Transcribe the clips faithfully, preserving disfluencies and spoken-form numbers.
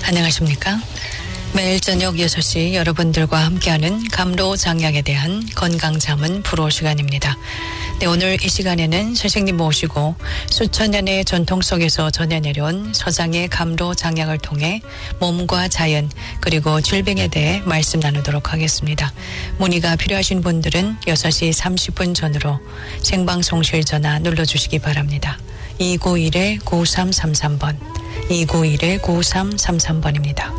안녕하십니까? 매일 저녁 여섯 시 여러분들과 함께하는 감로장약에 대한 건강자문 프로 시간입니다. 네, 오늘 이 시간에는 선생님 모시고 수천 년의 전통 속에서 전해내려온 서장의 감로장약을 통해 몸과 자연 그리고 질병에 대해 말씀 나누도록 하겠습니다. 문의가 필요하신 분들은 여섯 시 삼십 분 전으로 생방송실 전화 눌러주시기 바랍니다. 이구일 구삼삼삼 번 이구일 구삼삼삼 번입니다.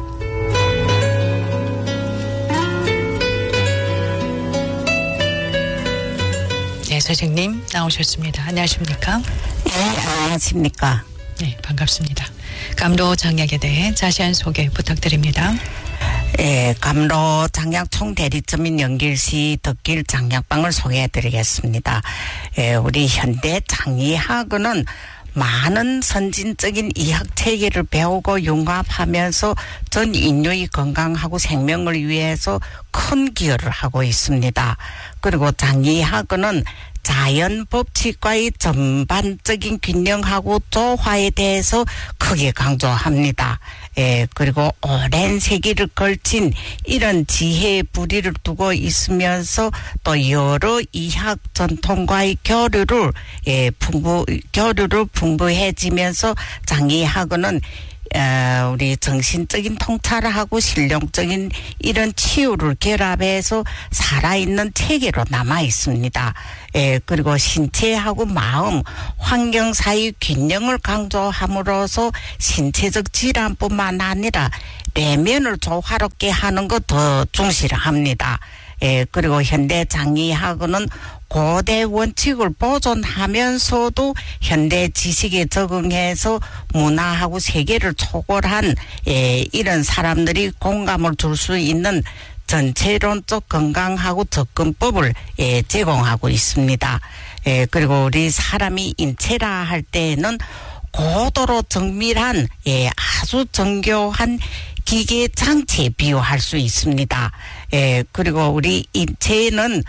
네, 선생님 나오셨습니다. 안녕하십니까? 네, 안녕하십니까? 네, 반갑습니다. 감로장약에 대해 자세한 소개 부탁드립니다. 예, 감로장약 총대리점인 연길시 덕길 장약방을 소개해드리겠습니다. 예, 우리 현대 장의학은 많은 선진적인 의학 체계를 배우고 융합하면서 전 인류의 건강하고 생명을 위해서 큰 기여를 하고 있습니다. 그리고 장의학은 자연 법칙과의 전반적인 균형하고 조화에 대해서 크게 강조합니다. 예, 그리고 오랜 세기를 걸친 이런 지혜의 뿌리를 두고 있으면서 또 여러 의학 전통과의 교류를 예, 풍부 교류를 풍부해지면서 장의학은 어, 우리 정신적인 통찰하고 실용적인 이런 치유를 결합해서 살아있는 체계로 남아 있습니다. 예, 그리고 신체하고 마음, 환경 사이 균형을 강조함으로써 신체적 질환뿐만 아니라 내면을 조화롭게 하는 것 더 중시합니다. 예, 그리고 현대 장의학은 고대 원칙을 보존하면서도 현대 지식에 적응해서 문화하고 세계를 초월한 예, 이런 사람들이 공감을 줄 수 있는 전체론적 건강하고 접근법을 예, 제공하고 있습니다. 예, 그리고 우리 사람이 인체라 할 때에는 고도로 정밀한 예, 아주 정교한 기계 장치에 비유할 수 있습니다. 예, 그리고 우리 인체는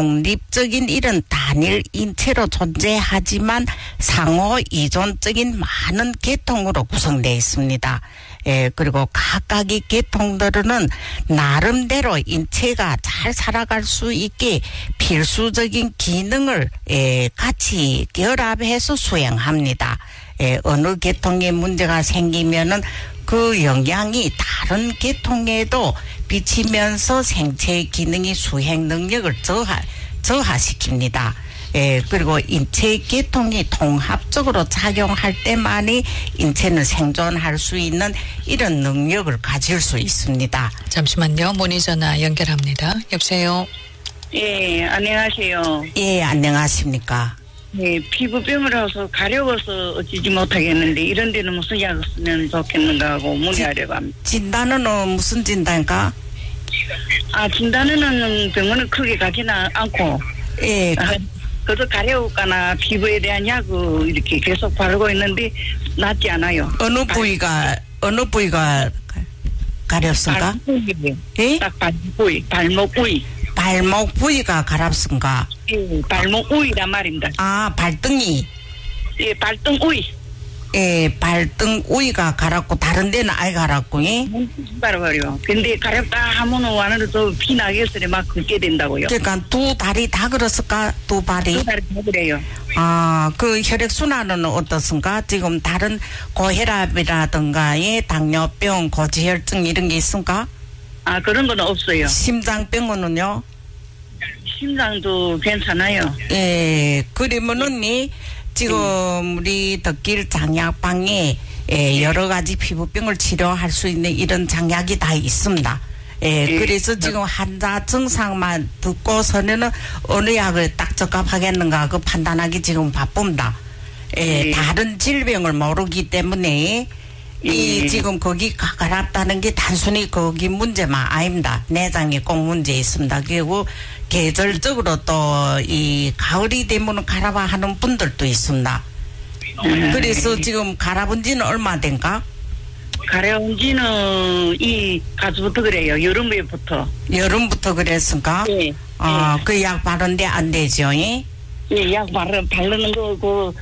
독립적인 이런 단일 인체로 존재하지만 상호 이존적인 많은 계통으로 구성되어 있습니다. 예, 그리고 각각의 계통들은 나름대로 인체가 잘 살아갈 수 있게 필수적인 기능을 예, 같이 결합해서 수행합니다. 예, 어느 계통에 문제가 생기면은 그 영향이 다른 계통에도 비치면서 생체 기능이 수행 능력을 저하, 저하시킵니다. 예, 그리고 인체 계통이 통합적으로 작용할 때만이 인체는 생존할 수 있는 이런 능력을 가질 수 있습니다. 잠시만요. 문의 전화 연결합니다. 여보세요. 예, 안녕하세요. 예, 안녕하십니까? 예, 피부병이라서 가려워서 어찌지 못하겠는데 이런 데는 무슨 약을 쓰면 좋겠는가 하고 문의하려고 합니다. 진단은 어, 무슨 진단일까? 아, 진단은 병원을 크게 가지는 않고 예, 아, 그래서 가려울까나 피부에 대한 약을 이렇게 계속 바르고 있는데 낫지 않아요. 어느 부위가 어느 부위가 가렵습니까? 발목 예? 딱 발목 부위, 발목 부위. 발목 부위가 가렵습니까? 예, 발목 우위란 말입니다. 아, 발등이. 예, 발등 우위. 예, 발등 우위가 가렵고 다른 데는 아예 가렵고. 예? 바로바로. 근데 가렵다 하면은 와는 또 피 나겠으니 막 긁게 된다고요. 그러니까 두 다리 다 그렇을까? 두 발이? 두 다리 다 그래요. 아, 그 혈액순환은 어떻습니까? 지금 다른 고혈압이라든가 예, 당뇨병, 고지혈증 이런 게 있습니까? 아, 그런 건 없어요. 심장병은요? 심장도 괜찮아요. 예, 그러면은 이 지금 우리 덕길 장약방에 예, 여러 가지 피부병을 치료할 수 있는 이런 장약이 다 있습니다. 예, 예. 그래서 지금 환자 증상만 듣고서는 어느 약을 딱 적합하겠는가 그 판단하기 지금 바쁩니다. 예, 예. 다른 질병을 모르기 때문에 이 예. 지금 거기 가깝다는 게 단순히 거기 문제만 아닙니다. 내장에 꼭 문제 있습니다. 그리고 계절적으로 또 이 가을이 되면 가라바 하는 분들도 있습니다. 음. 그래서 지금 가라본 지는 얼마 된가? 가려운 지는 이 가수부터 그래요. 여름에부터. 여름부터 그랬을까? 예. 아, 예. 그 약 바른데 안 되죠? 예? 예, 약 바르, 바르는 거, 그,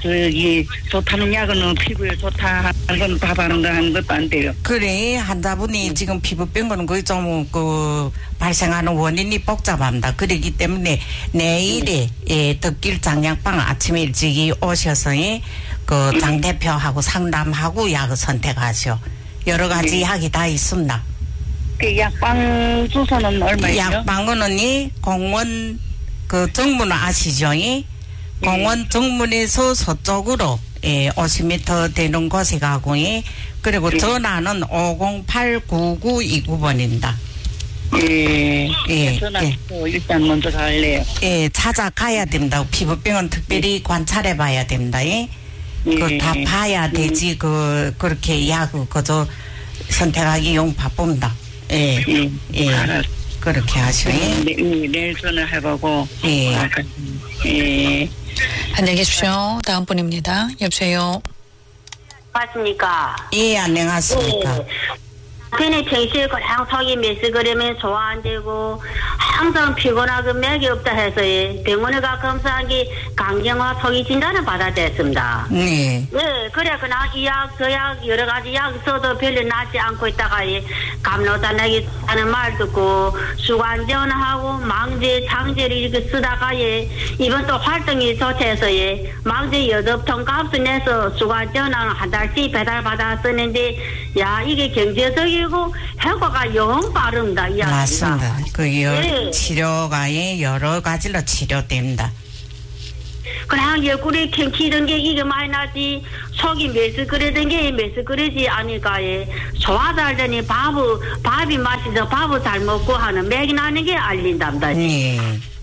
저기 좋다는 약은 피부에 좋다 하는 건 밥하는 거 하는 것도 안 돼요. 그래 환자분이 지금 피부병 거는 거의 좀 그 발생하는 원인이 복잡합니다. 그렇기 때문에 내일에 예, 덕길 장약방 아침에 일찍이 오셔서 예, 그 장 대표하고 상담하고 약을 선택하시오. 여러 가지 네. 약이 다 있습니다. 그 약방 주소는 얼마예요? 약방은 이 공원 그 정문 아시죠? 이? 공원 정문에서 서쪽으로 예, 오십 미터 되는 곳에 가고 예, 그리고 전화는 오공팔 구구이구 번입니다. 예. 예, 전화 예. 일단 먼저 갈래요. 예, 찾아가야 됩니다. 피부병은 특별히 관찰해 봐야 됩니다. 예. 그 다 예. 봐야 되지 그 그렇게 약을 그저 선택하기 용 바쁩니다. 예, 예. 예, 알았어. 그렇게 하시오. 예. 네, 네, 내일 전화해보고. 예. 아까, 예. 안녕히 계십시오. 다음 분입니다. 여보세요. 맞습니까? 예, 안녕하십니까. 예. 괜히 평소에 그냥 속이 메스거리면 소화 안 되고 항상 피곤하고 맥이 없다 해서 예, 병원에 가 검사한 게 강경화 속이 진단을 받아냈습니다. 네. 예, 그래 그냥 이 약 저 약 여러 가지 약 써도 별로 낫지 않고 있다가 예, 감로단하기 하는 말 듣고 수관전하고 망제 창제를 이렇게 쓰다가 예, 이번 또 활동이 좋대서 예, 망제 여덟 통 값을 내서 수관전을 한 달씩 배달 받아 쓰는데 야 이게 경제적이고 효과가 영 빠릅니다. 이 약이. 맞습니다. 그 여, 예. 치료가 예, 여러 가지로 치료됩니다. 그냥 옆구리 캥키던 게 이게 많이 나지 속이 메스꺼리던 게 메스꺼리지 않을까. 예. 소화 잘 되니 밥을 밥이 맛있어 밥을 잘 먹고 하는 맥이 나는 게 알린답니다. 네.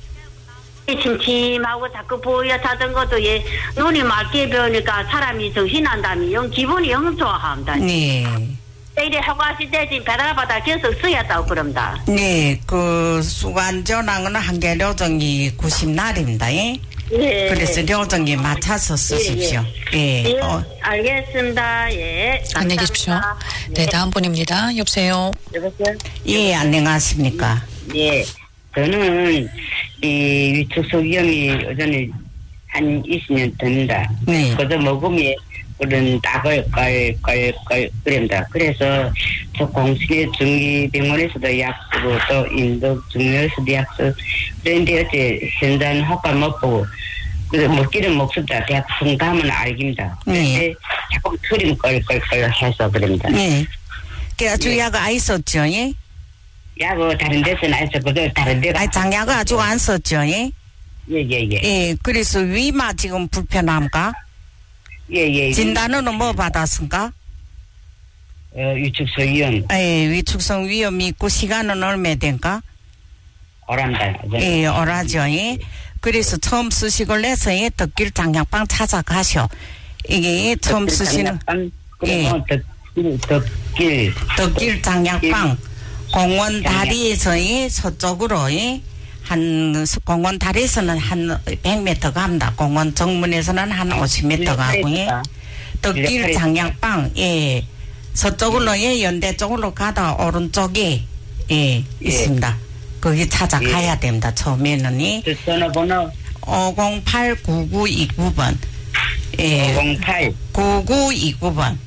침침하고 자꾸 보여 자던 것도 예 눈이 맑게 배우니까 사람이 정신 난다면 영 기분이 영 좋아합니다. 네. 이래 허가시 대신 배달받아 계속 쓰였다고 그럽니다. 네, 그 수관전항은 한개 료정이 구십 날입니다. 예? 예. 그래서 료정에 맞춰서 쓰십시오. 예. 예, 어, 알겠습니다. 예. 안녕히 계십시오. 감사합니다. 네, 다음 분입니다. 여보세요. 여보세요? 예, 안녕하십니까. 예. 저는, 이 위축소 위험이 여전히 한 이십 년 됩니다. 네. 그저 먹으면 그런 딱을 깔깔깔 그럽니다. 그래서 저 공신의 중기병원에서도 약 쓰고 또 인도 중요에서도 약 쓰고 그런데 어째 현장 효과 못 보고 그 먹기는 먹습니다. 대학 성감은 알깁니다. 그런데 네. 자꾸 트림 껄껄껄 해서 그럽니다. 네. 그 아주 예. 약 안 썼죠, 예? 약은 다른 데서는 안 썼거든. 다른 데가. 아, 장약을 아주 안 썼죠, 예? 예, 예, 예. 예, 그래서 위마 지금 불편함까? 예, 예. 진단은 뭐 받았습니까? 어, 위축소 위험, 예, 위축성 위험이 있고 시간은 얼마 된가? 오란다. 예, 오라죠, 예? 그래서 처음 쓰시걸 내서 예, 덕길 장약방 찾아가셔. 이게 처음 쓰시는, 예. 덕길, 덕길. 덕길 장약방 공원 장약. 다리에서 예, 서쪽으로 예, 한 공원 다리에서는 한 백 미터 갑니다. 공원 정문에서는 한 오십 미터 가고 예. 덕길 장약방 예, 서쪽으로 예, 연대 쪽으로 가다 오른쪽에 예, 있습니다. 거기 찾아가야 됩니다. 처음에는 예. 저 전화번호 오공팔 구구이구 번 예, 오공팔 구구이구 번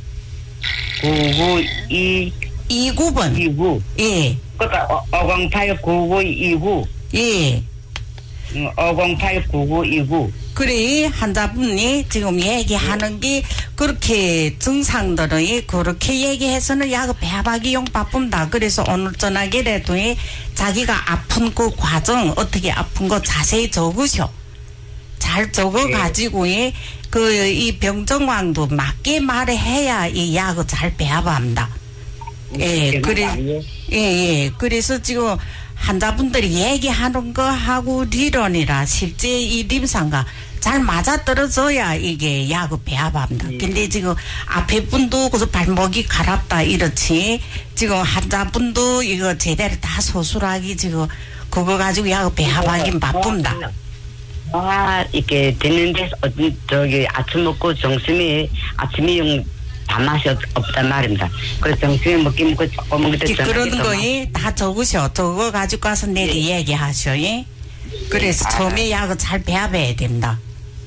구구이 이구 번 이구. 예, 그러니까 오공팔 구구이구. 예. 오공팔 구구이구. 그래 환자분이 지금 얘기하는 게 그렇게 증상들이 그렇게 얘기해서는 약을 배합하기 용 바쁜다. 그래서 오늘 전화기라도 자기가 아픈 그 과정 어떻게 아픈 거 자세히 적으셔. 잘 적어가지고 그 이 병정황도 맞게 말해야 이 약을 잘 배합합니다. 예, 그래, 예, 예. 그래서 지금 환자분들이 얘기하는 거 하고理論이라 실제 이 임상과 잘 맞아떨어져야 이게 약을 배합합니다. 예. 근데 지금 앞에 분도 그래서 발목이 가랍다 이렇지. 지금 환자분도 이거 제대로 다 수술하기 지금 그거 가지고 약을 배합하긴 바쁩니다. 아, 이렇게 됐는데, 어떤, 저기, 아침 먹고 점심이, 아침이 용, 밥맛이 없, 없단 말입니다. 그래서 점심에 먹기 먹고 조금 먹을 때 그런 거에 다 적으셔. 적어 가지고 가서 내일 예. 얘기하셔. 예? 그래서 아. 처음에 약을 잘 배합해야 됩니다.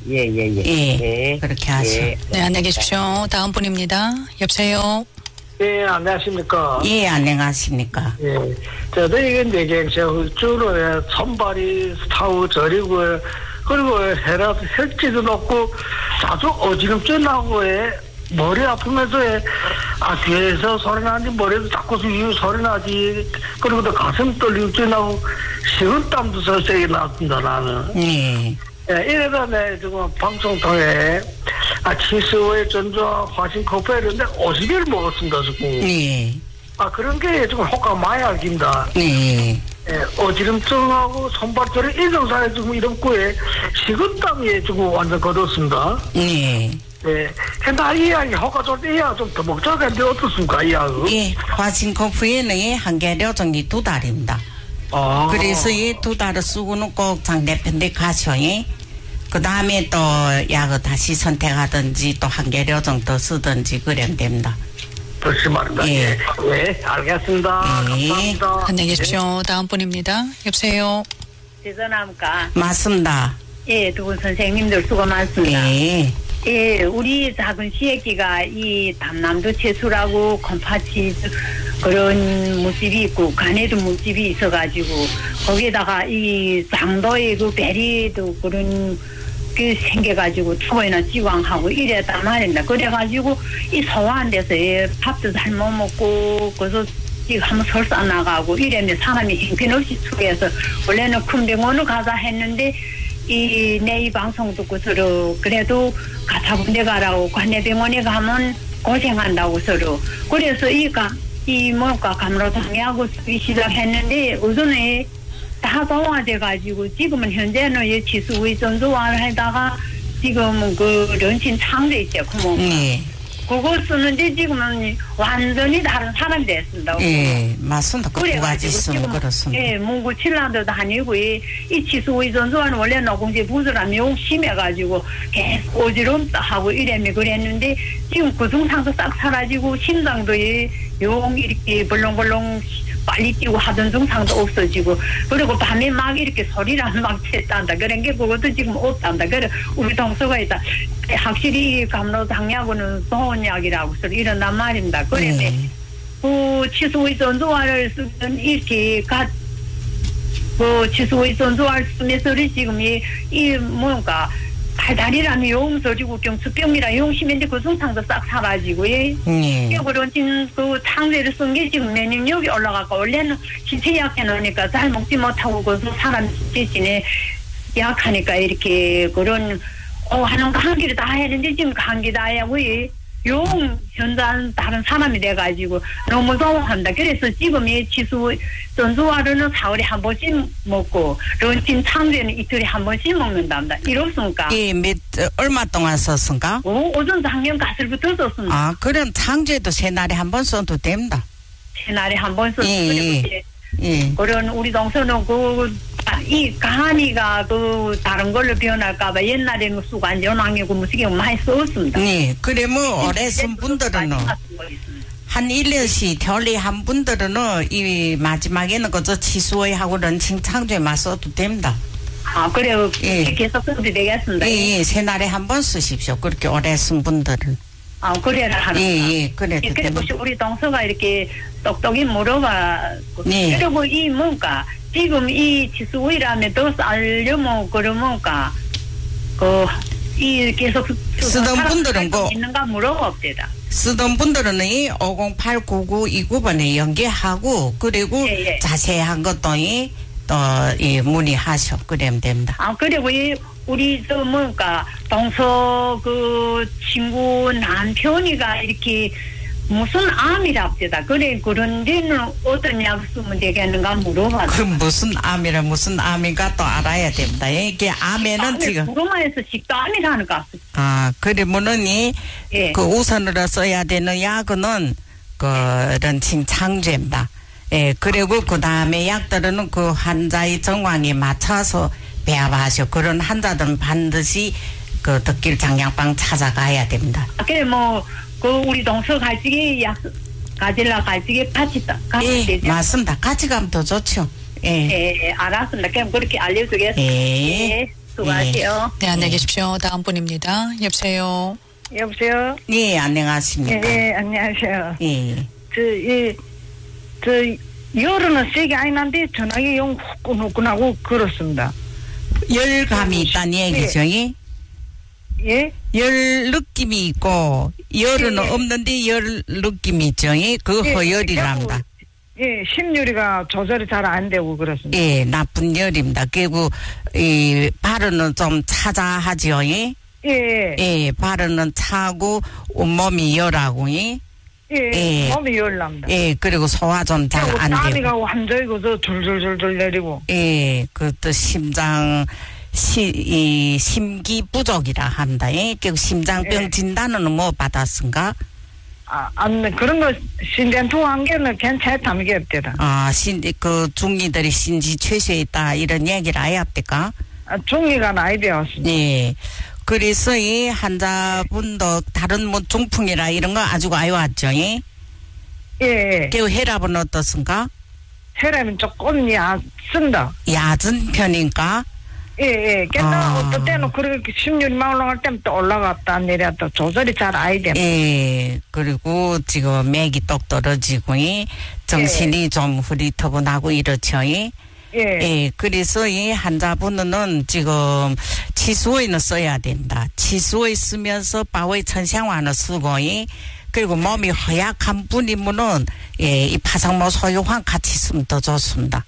예, 예, 예. 예, 예. 그렇게 하시오. 예. 네, 안녕히 계십시오. 다음 분입니다. 여보세요. 예, 안녕하십니까. 예, 안녕하십니까. 예. 저도 이게 이제 주로 손발이 타고 저리고, 그리고 해라, 혈기도 높고, 자주 어지럼증 나고, 예. 머리 아프면서, 아, 뒤에서 소리 나지, 머리도 자꾸 소리 나지, 그리고 또 가슴 떨리고, 나고, 식은땀도 서서히 나왔습니다, 나는. 예. 예, 이래서 내 지금 방송 통해, 아, 치수의 전주와 화신 커피를 근데 오십 일 먹었습니다, 지금. 예. 아, 그런 게 지금 효과 많이 알긴다. 예. 예, 어지럼증하고 손발저리 이정사에 지금 이렇고, 예, 식은땀이 지금 완전 거뒀습니다. 예. 예. 근데 이 약이 효과 좋을 때 이 약 좀 더 먹자고 했는데 어떻습니까, 이 약은? 예. 화신코프에는 한계료정이 두 달입니다. 아. 그래서 이 두 달을 쓰고는 꼭 장대편대 가셔. 예. 그 다음에 또 약을 다시 선택하든지 또 한계료정 더 쓰든지 그러면 됩니다. 그렇지 말입니다. 예. 예. 예, 알겠습니다. 예. 감사합니다. 안녕히 계십시오. 다음 분입니다. 여보세요. 대전함까 맞습니다. 예, 두 분 선생님들 수고 많습니다. 예. 예, 우리 작은 시애기가 이 담남도 채수라고 컴파치 그런 물집이 있고 간에도 물집이 있어가지고 거기에다가 이 장도에 그 베리도 그런 그 생겨가지고 투어이나 지광하고 이랬단 말입니다. 그래가지고 이 소화한 데서 예, 밥도 잘 못 먹고 그래서 지금 한번 설사 나가고 이랬는데 사람이 형편없이 투어해서 원래는 큰 병원을 가자 했는데 이 내 이 방송 듣고 서로 그래도 가사군대 가라고 관내병원에 가면 고생한다고 서로 그래서 이가 이 뭔가 감로당하고 쓰기 시작했는데 우선에 다 동화돼 가지고 지금은 현재는 이 치수의 전조화를 하다가 지금은 그 런친 창조 있죠 그뭐 예. 그거 쓰는데 지금은 완전히 다른 사람이 됐습니다. 예, 맞습니다. 그 두 가지 쓰면 그렇습니다. 예, 문구 칠라도 다니고, 이, 이 치수의전소는 원래 노공제 부스라면 용 심해가지고 계속 어지럼다 하고 이래미 그랬는데, 지금 그 증상도 싹 사라지고, 심장도 이, 용 이렇게 벌렁벌렁 빨리 뛰고 하던 증상도 없어지고, 그리고 밤에 막 이렇게 소리랑 막 쳤단다. 그런 게 그것도 지금 없단다. 그래, 우리 동서가 있다. 확실히 감로당약은 좋은 약이라고 서 이런단 말입니다. 그러면 네. 그 치수의 전조화를 쓰면 이렇게 가, 그 치수의 전조화를 쓰면서 지금 이, 이 뭔가 달달이라는 용서지고 경수병이라 용심인데 그 증상도 싹 사라지고 예. 예. 그런 그 창제를 쓴 게 지금 면역력이 올라가고 원래는 신체 약해 놓으니까 잘 먹지 못하고 그 사람 대신에 약하니까 이렇게 그런 어, 하는 거 한 개를 다 했는데 지금 한 개 다 하고, 용, 현장 다른 사람이 돼가지고 너무 좋아한다. 그래서 지금 이 치수, 전주화로는 사월에 한 번씩 먹고, 런친 창제는 이틀에 한 번씩 먹는답니다. 이렇습니까? 예, 몇, 얼마 동안 썼습니까? 오, 오전 작년 가슬부터 썼습니다. 아, 그럼 창제도 세 날에 한 번 써도 됩니다. 새날에 한 번 썼습니다. 예, 예. 예. 그런 우리 동서는 그, 이 가한이가 그 다른 걸로 변할까봐 옛날에는 수관 전왕이고 무식이 많이 썼습니다. 네, 그래 뭐 오래 쓴 분들은 한 일 년씩 결리 한 분들은 이 마지막에는 그저 치수의 하고 런칭 창조에만 써도 됩니다. 아 그래요. 예. 계속 써도 되겠습니다. 예, 예, 세 날에 한 번 쓰십시오. 그렇게 오래 쓴 분들은. 아 그래라 하는. 예, 예, 그래도 예, 그리고 됩니다. 우리 동서가 이렇게 똑똑히 물어봐. 네. 그리고 이 뭔가 지금 이 치수의라면 더 살려면 그러면까 그 이 계속 쓰던 분들은 그 있는가 물어봅니다. 쓰던 분들은 이 오공팔 구구 이구 번에 연계하고 그리고 예, 예. 자세한 것도 이 또 이 문의하셔 그러면 됩니다. 아 그리고 이 우리 저 뭔가 동서 그 친구 남편이가 이렇게 무슨 암이랍니다. 그래 그런 데는 어떤 약 쓰면 되겠는가 물어봐. 그 무슨 암이라 무슨 암인가 또 알아야 됩니다. 이게 암에는 지금 구로마에서 식도암이라는 것 같습니다. 아 그러면은 이 예. 그 우선으로 써야 되는 약은 그 런칭 창제입니다. 예 그리고 그 다음에 약들은 그 환자의 정황에 맞춰서 배합하셔. 그런 환자들은 반드시 그 덕길 장량방 찾아가야 됩니다. 아, 그래 뭐 그 우리 동서 갈지기 약 가질라 갈지기 같이 가면 예 되죠. 맞습니다. 같이 가면 더 좋죠. 예. 예, 예, 알았습니다. 그럼 그렇게 알려주겠습니다. 예. 예. 수고하세요. 네, 안녕히 계십시오. 다음 분입니다. 여보세요. 여보세요. 예, 안녕하십니까. 예, 예, 안녕하세요. 예. 저, 예, 저, 열은 세게 안 난데 전화기 영 후끈후끈하고 그렇습니다. 열감이 있다는 얘기죠. 예? 예? 열 느낌이 있고 열은 예, 예. 없는데 열 느낌이 있죠. 예? 그 예, 허열이랍니다. 예, 심유리가 조절이 잘 안 되고 그렇습니다. 예, 나쁜 열입니다. 그리고 이 발언은 좀 차자하지요. 예? 예, 예, 발언은 차고 온몸이 열하고 예? 예, 예. 몸이 열납니다. 예, 그리고 소화 좀 잘 그리고 안 되고. 땀이가 완전히 그저 졸졸졸졸 내리고. 예, 그것도 심장 시, 이 심기 부족이라 합니다. 예, 그 심장병 예. 진단은 뭐 받았은가? 아, 안, 그런 거, 신전투 한 개는 괜찮다면 이게 없대다. 아, 신, 그 중이들이 신지 최소에 있다 이런 얘기를 아예 합니까? 아, 중이가 나이 되었습니다. 예. 그래서 이 환자분도 다른 뭐 중풍이라 이런 거 아주 아예 왔죠. 예. 예, 예. 그 혈압은 어떻습니까? 혈압은 조금 얕습니다. 얕은 편인가? 예, 예. 걔는 아. 어떨 때는 그렇게 십육만 올라갈 때는 또 올라갔다 내렸다 조절이 잘 아이 됩니다. 예. 그리고 지금 맥이 똑 떨어지고, 예. 정신이 좀 흐릿하고나고 이렇죠. 예. 예. 예, 그래서 이 환자분은 지금 치수에는 써야 된다. 치수에 쓰면서 바위 천생환을 쓰고, 예. 그리고 몸이 허약한 분이면은, 예, 이 파상모 소유환 같이 쓰면 더 좋습니다.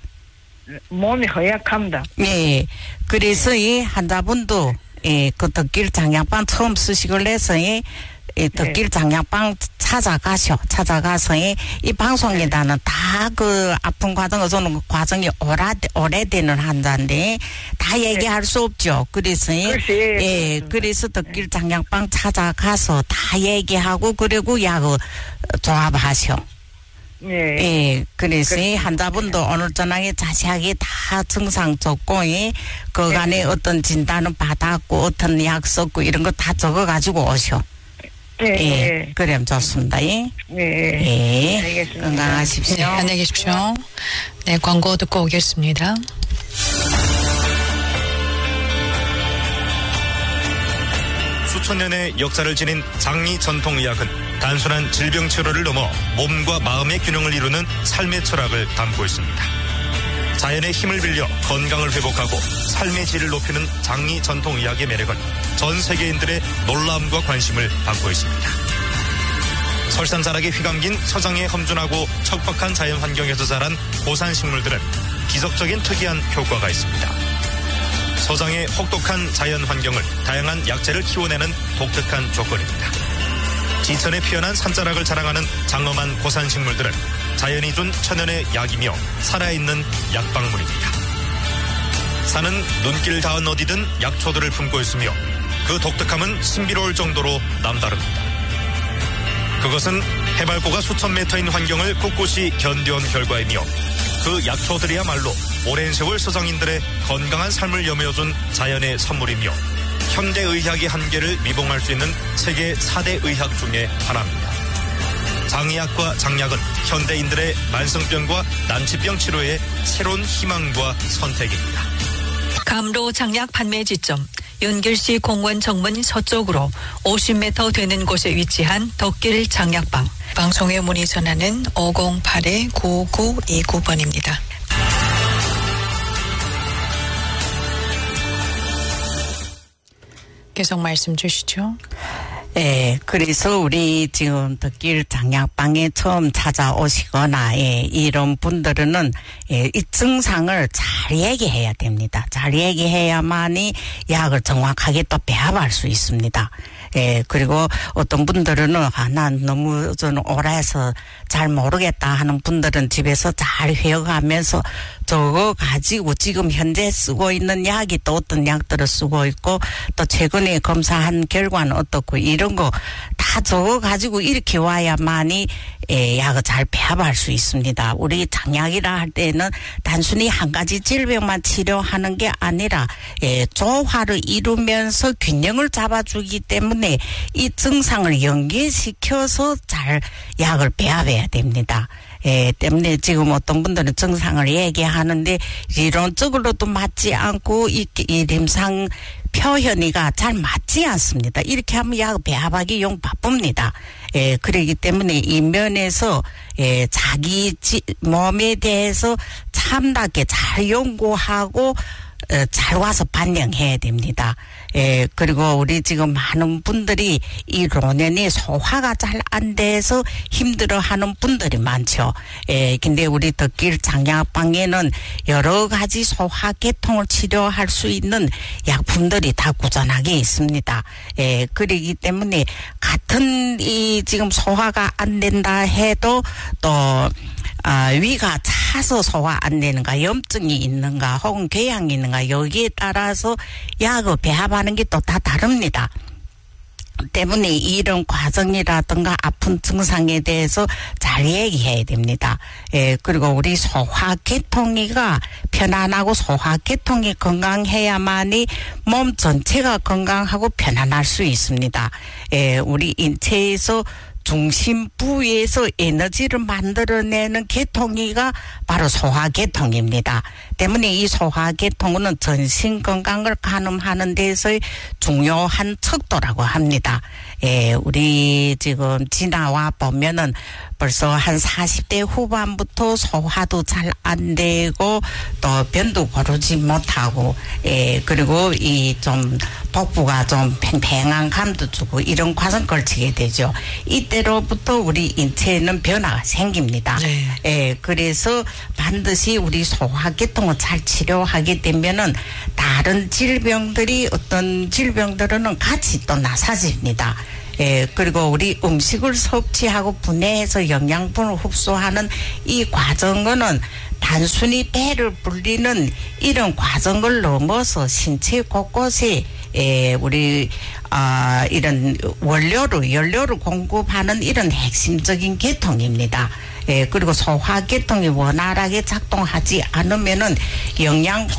몸이 허약합니다. 예, 그래서 이 환자분도, 예, 그 덕길 장약방 처음 쓰시걸 해서, 예, 이 덕길 장약방 찾아가셔. 찾아가서 이, 이 방송에다는 다 그 아픈 과정을 저는 과정이 오래, 오래되는 환자인데 다 얘기할 수 없죠. 그래서 이, 그렇지. 예, 그래서 덕길 장약방 찾아가서 다 얘기하고 그리고 약을 조합하셔. 예. 예, 그래서 이 환자분도 오늘 저녁에 자세하게 다 증상 적고, 예, 그간에 어떤 진단을 받았고, 어떤 약 썼고, 이런 거 다 적어가지고 오셔. 예. 예, 예. 그럼 좋습니다. 예. 예. 예. 알겠습니다. 건강하십시오. 네, 안녕히 계십시오. 네, 광고 듣고 오겠습니다. 수천 년의 역사를 지닌 장리 전통의학은 단순한 질병 치료를 넘어 몸과 마음의 균형을 이루는 삶의 철학을 담고 있습니다. 자연의 힘을 빌려 건강을 회복하고 삶의 질을 높이는 장리 전통의학의 매력은 전 세계인들의 놀라움과 관심을 받고 있습니다. 설산자락에 휘감긴 서장의 험준하고 척박한 자연 환경에서 자란 고산식물들은 기적적인 특이한 효과가 있습니다. 서장의 혹독한 자연 환경을 다양한 약재를 키워내는 독특한 조건입니다. 지천에 피어난 산자락을 자랑하는 장엄한 고산식물들은 자연이 준 천연의 약이며 살아있는 약방물입니다. 산은 눈길 닿은 어디든 약초들을 품고 있으며 그 독특함은 신비로울 정도로 남다릅니다. 그것은 해발고가 수천 미터인 환경을 꿋꿋이 견뎌온 결과이며 그 약초들이야말로 오랜 세월 서장인들의 건강한 삶을 여며준 자연의 선물이며 현대의학의 한계를 미봉할 수 있는 세계 사 대 의학 중에 하나입니다. 장의학과 장약은 현대인들의 만성병과 난치병 치료의 새로운 희망과 선택입니다. 감로 장약 판매 지점 윤길시 공원 정문 서쪽으로 오십 미터 되는 곳에 위치한 덕길 장약방. 방송에 문의 전화는 오공팔 구구이구 번입니다. 계속 말씀 주시죠. 예, 그래서 우리 지금 덕길 장약방에 처음 찾아오시거나, 예, 이런 분들은, 예, 이 증상을 잘 얘기해야 됩니다. 잘 얘기해야만이 약을 정확하게 또 배합할 수 있습니다. 예, 그리고 어떤 분들은, 아, 난 너무 저는 오래해서 잘 모르겠다 하는 분들은 집에서 잘 회역하면서 저거 가지고 지금 현재 쓰고 있는 약이 또 어떤 약들을 쓰고 있고 또 최근에 검사한 결과는 어떻고 이런 거 다 적어 가지고 이렇게 와야만이 예, 약을 잘 배합할 수 있습니다. 우리 장약이라 할 때는 단순히 한 가지 질병만 치료하는 게 아니라 예, 조화를 이루면서 균형을 잡아주기 때문에 이 증상을 연계시켜서 잘 약을 배합해야 됩니다. 예, 때문에 지금 어떤 분들은 증상을 얘기하는데 이론적으로도 맞지 않고 이, 이 임상 표현이가 잘 맞지 않습니다. 이렇게 하면 약 배합하기 용 바쁩니다. 예, 그러기 때문에 이 면에서 예, 자기 지, 몸에 대해서 참답게 잘 연구하고 어, 잘 와서 반영해야 됩니다. 예, 그리고 우리 지금 많은 분들이 이 노년이 소화가 잘 안 돼서 힘들어하는 분들이 많죠. 예, 근데 우리 덕길 장약방에는 여러 가지 소화 계통을 치료할 수 있는 약품들이 다 꾸준하게 있습니다. 예, 그러기 때문에 같은 이 지금 소화가 안 된다 해도 또 아, 위가 차서 소화 안 되는가, 염증이 있는가, 혹은 궤양이 있는가, 여기에 따라서 약을 배합하는 게 또 다 다릅니다. 때문에 이런 과정이라든가 아픈 증상에 대해서 잘 얘기해야 됩니다. 예, 그리고 우리 소화계통이가 편안하고 소화계통이 건강해야만이 몸 전체가 건강하고 편안할 수 있습니다. 예, 우리 인체에서 중심 부위에서 에너지를 만들어내는 계통이가 바로 소화계통입니다. 때문에 이 소화계통은 전신 건강을 가늠하는 데서의 중요한 척도라고 합니다. 예, 우리 지금 지나와 보면은 벌써 한 사십 대 후반부터 소화도 잘 안 되고 또 변도 고르지 못하고 예, 그리고 이 좀 복부가 좀 팽팽한 감도 주고 이런 과정 걸치게 되죠. 이때로부터 우리 인체에는 변화가 생깁니다. 네. 예, 그래서 반드시 우리 소화계통을 잘 치료하게 되면은 다른 질병들이 어떤 질병들은 같이 또 나사집니다. 예, 그리고 우리 음식을 섭취하고 분해해서 영양분을 흡수하는 이 과정은 단순히 배를 불리는 이런 과정을 넘어서 신체 곳곳에 예, 우리 아 이런 원료를 연료를 공급하는 이런 핵심적인 계통입니다. 예, 그리고 소화계통이 원활하게 작동하지 않으면은 영양